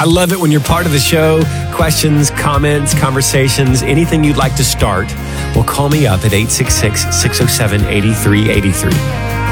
I love it when you're part of the show. Questions, comments, conversations, anything you'd like to start, well, call me up at 866-607-8383.